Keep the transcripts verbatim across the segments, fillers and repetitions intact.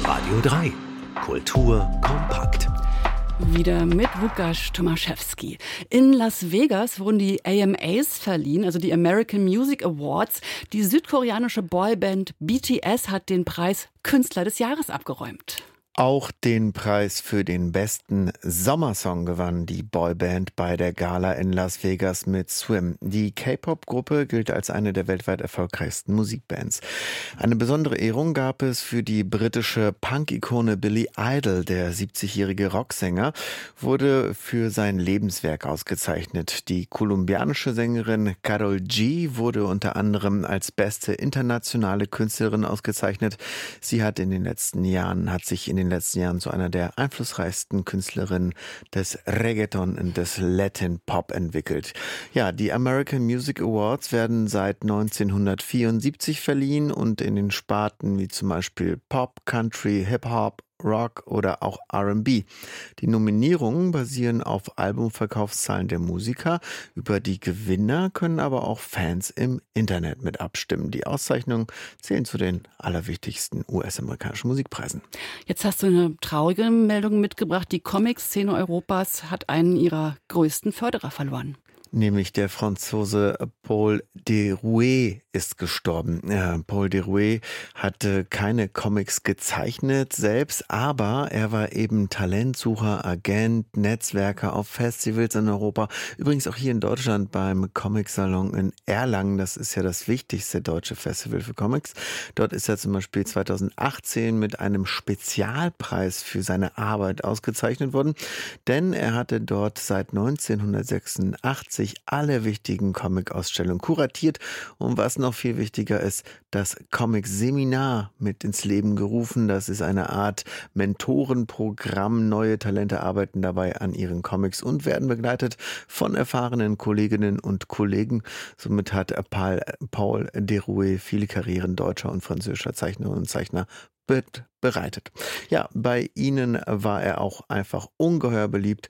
Radio drei. Kultur kompakt. Wieder mit Łukasz Tomaszewski. In Las Vegas wurden die A M As verliehen, also die American Music Awards. Die südkoreanische Boyband B T S hat den Preis Künstler des Jahres abgeräumt. Auch den Preis für den besten Sommersong gewann die Boyband bei der Gala in Las Vegas mit Swim. Die K-Pop-Gruppe gilt als eine der weltweit erfolgreichsten Musikbands. Eine besondere Ehrung gab es für die britische Punk-Ikone Billy Idol. Der siebzigjährige Rocksänger wurde für sein Lebenswerk ausgezeichnet. Die kolumbianische Sängerin Karol G wurde unter anderem als beste internationale Künstlerin ausgezeichnet. Sie hat in den letzten Jahren, hat sich in den In den letzten Jahren zu einer der einflussreichsten Künstlerinnen des Reggaeton und des Latin Pop entwickelt. Ja, die American Music Awards werden seit neunzehnhundertvierundsiebzig verliehen und in den Sparten wie zum Beispiel Pop, Country, Hip-Hop, Rock oder auch R and B. Die Nominierungen basieren auf Albumverkaufszahlen der Musiker. Über die Gewinner können aber auch Fans im Internet mit abstimmen. Die Auszeichnungen zählen zu den allerwichtigsten U S-amerikanischen Musikpreisen. Jetzt hast du eine traurige Meldung mitgebracht. Die Comic-Szene Europas hat einen ihrer größten Förderer verloren. Nämlich der Franzose Paul Derouet ist gestorben. Ja, Paul Derouet hatte keine Comics gezeichnet selbst, aber er war eben Talentsucher, Agent, Netzwerker auf Festivals in Europa. Übrigens auch hier in Deutschland beim Comic-Salon in Erlangen. Das ist ja das wichtigste deutsche Festival für Comics. Dort ist er zum Beispiel zweitausendachtzehn mit einem Spezialpreis für seine Arbeit ausgezeichnet worden. Denn er hatte dort seit neunzehnhundertsechsundachtzig alle wichtigen Comic-Ausstellungen kuratiert und was noch viel wichtiger ist, das Comic-Seminar mit ins Leben gerufen. Das ist eine Art Mentorenprogramm. Neue Talente arbeiten dabei an ihren Comics und werden begleitet von erfahrenen Kolleginnen und Kollegen. Somit hat Paul, Paul Derouet viele Karrieren deutscher und französischer Zeichnerinnen und Zeichner bereitet. Ja, bei ihnen war er auch einfach ungeheuer beliebt.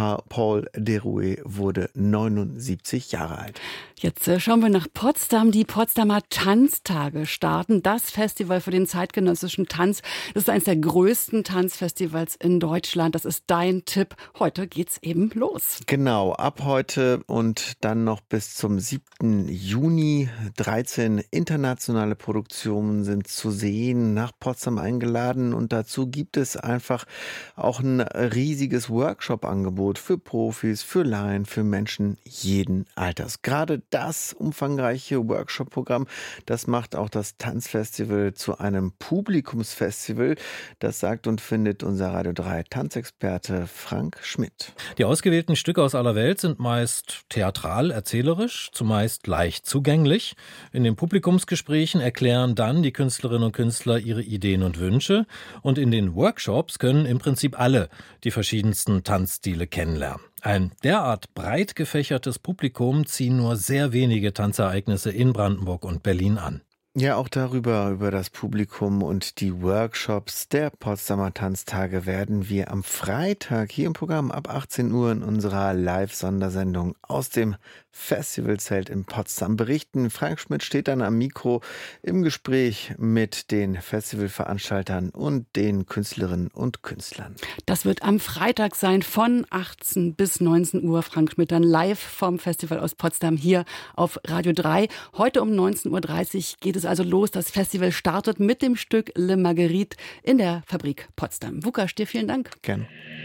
Paul Derouet wurde neunundsiebzig Jahre alt. Jetzt schauen wir nach Potsdam. Die Potsdamer Tanztage starten. Das Festival für den zeitgenössischen Tanz. Das ist eines der größten Tanzfestivals in Deutschland. Das ist dein Tipp. Heute geht's eben los. Genau, ab heute und dann noch bis zum siebten Juni. dreizehn internationale Produktionen sind zu sehen, nach Potsdam eingeladen. Und dazu gibt es einfach auch ein riesiges Workshop-Angebot für Profis, für Laien, für Menschen jeden Alters. Gerade das umfangreiche Workshop-Programm, das macht auch das Tanzfestival zu einem Publikumsfestival. Das sagt und findet unser Radio drei Tanzexperte Frank Schmidt. Die ausgewählten Stücke aus aller Welt sind meist theatral, erzählerisch, zumeist leicht zugänglich. In den Publikumsgesprächen erklären dann die Künstlerinnen und Künstler ihre Ideen und Wünsche. Und in den Workshops können im Prinzip alle die verschiedensten Tanzstile kennenlernen. Ein derart breit gefächertes Publikum ziehen nur sehr wenige Tanzereignisse in Brandenburg und Berlin an. Ja, auch darüber, über das Publikum und die Workshops der Potsdamer Tanztage werden wir am Freitag hier im Programm ab achtzehn Uhr in unserer Live-Sondersendung aus dem Festivalzelt in Potsdam berichten. Frank Schmidt steht dann am Mikro im Gespräch mit den Festivalveranstaltern und den Künstlerinnen und Künstlern. Das wird am Freitag sein von achtzehn bis neunzehn Uhr. Frank Schmidt dann live vom Festival aus Potsdam hier auf Radio drei. Heute um neunzehn Uhr dreißig geht es also los. Das Festival startet mit dem Stück Le Marguerite in der Fabrik Potsdam. Łukasz, dir vielen Dank. Gerne.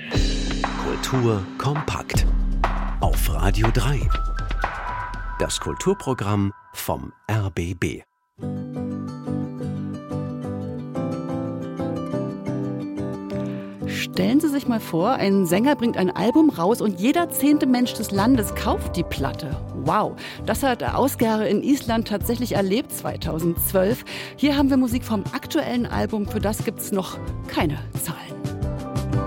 Kultur kompakt. Auf Radio drei. Das Kulturprogramm vom R B B. Stellen Sie sich mal vor, ein Sänger bringt ein Album raus und jeder zehnte Mensch des Landes kauft die Platte. Wow, das hat Ausgare in Island tatsächlich erlebt zweitausendzwölf. Hier haben wir Musik vom aktuellen Album, für das gibt's noch keine Zahl.